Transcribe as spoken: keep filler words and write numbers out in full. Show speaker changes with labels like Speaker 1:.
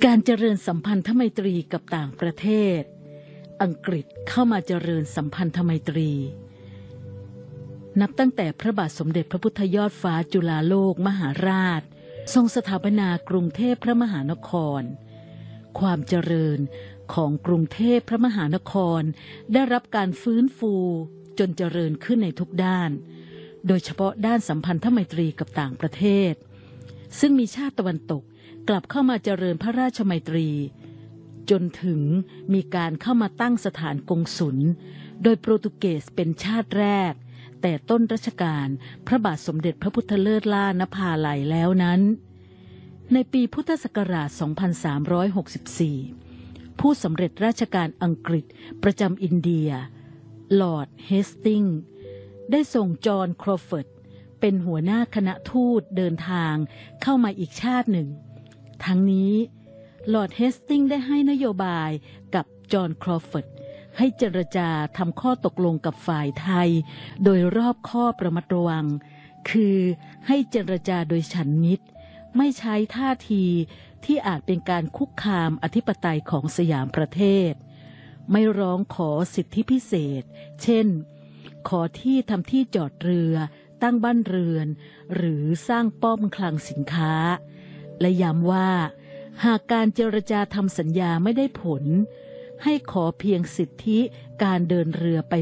Speaker 1: การเจริญสัมพันธไมตรีกับต่างประเทศอังกฤษเข้ามาเจริญสัมพันธไมตรีนับตั้งแต่พระบาทสมเด็จพระพุทธยอดฟ้าจุฬาโลกมหาราชทรงสถาปนากรุงเทพพระมหานครความเจริญของกรุงเทพพระมหานครได้รับการฟื้นฟูจนเจริญขึ้นในทุกด้านโดยเฉพาะด้านสัมพันธไมตรีกับต่างประเทศซึ่งมีชาติตะวันตกกลับเข้ามาเจริญพระราชไมตรีจนถึงมีการเข้ามาตั้งสถานกงสุลโดยโปรตุเกสเป็นชาติแรกแต่ต้นรัชกาลพระบาทสมเด็จพระพุทธเลิศล่านภาลัยแล้วนั้นในปีพุทธศักราช สองพันสามร้อยหกสิบสี่ ผู้สำเร็จราชการอังกฤษประจำอินเดียลอร์ดเฮสติงส์ได้ส่งจอห์นครอฟอร์ดเป็นหัวหน้าคณะทูตเดินทางเข้ามาอีกชาติหนึ่งทั้งนี้ลอร์ดเฮสติงส์ได้ให้นโยบายกับจอห์นครอฟอร์ดให้เจรจาทำข้อตกลงกับฝ่ายไทยโดยรอบข้อประมัดระวังคือให้เจรจาโดยฉันมิตรไม่ใช้ท่าทีที่อาจเป็นการคุกคามอธิปไตยของสยามประเทศไม่ร้องขอสิทธิพิเศษเช่นขอที่ทำที่จอดเรือตั้งบ้านเรือนหรือสร้างป้อมคลังสินค้าและย้ำว่าหากการเจรจาทำสัญญาไม่ได้ผลให้ขอเพียงสิทธิการเดินเรือไป